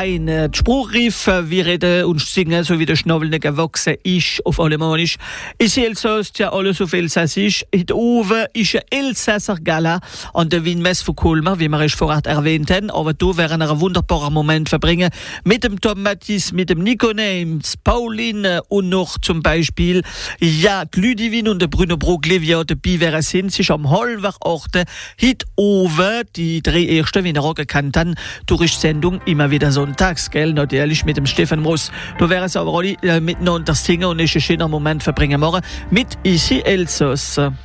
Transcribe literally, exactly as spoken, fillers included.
fein. Die Spruchriff, wir reden und singen, so wie der Schnabel nicht gewachsen ist, auf Alemannisch. Ist Elsass ja alles auf Elsassisch. Heute oben ist ein Elsasser Gala an der Weinmesse von Colmar, wie wir es vorher erwähnt haben. Aber da werden wir einen wunderbaren Moment verbringen mit dem Tom Mattis, mit dem Nico Names, Pauline und noch zum Beispiel, ja, die Ludivine und der Bruno Broglevia dabei wären sind. Sie ist am halber achten. Heute oben die drei ersten, wie ihr auch gekannt habt, durch die Sendung immer wieder sonntags, gell, natürlich mit dem Stefan Moss. Da wären sie aber alle äh, miteinander singen und ist ein schöner Moment verbringen morgen mit Isi Elsass.